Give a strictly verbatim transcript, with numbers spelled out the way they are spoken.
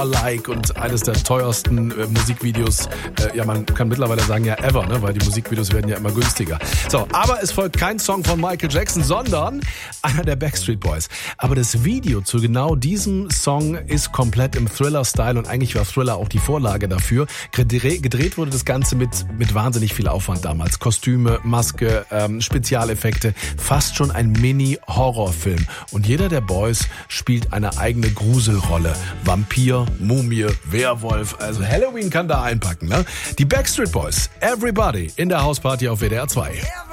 Like und eines der teuersten äh, Musikvideos, äh, ja man kann mittlerweile sagen ja ever, ne, weil die Musikvideos werden ja immer günstiger. So, aber es folgt kein Song von Michael Jackson, sondern einer der Backstreet Boys. Aber das Video zu genau diesem Song ist komplett im Thriller-Style und eigentlich war Thriller auch die Vorlage dafür. Gedreht, gedreht wurde das Ganze mit, mit wahnsinnig viel Aufwand damals. Kostüme, Maske, ähm, Spezialeffekte, fast schon ein Mini-Horrorfilm. Und jeder der Boys spielt eine eigene Gruselrolle. Vampir, Mumie, Werwolf, also Halloween kann da einpacken, ne? Die Backstreet Boys, Everybody in der Hausparty auf W D R zwei.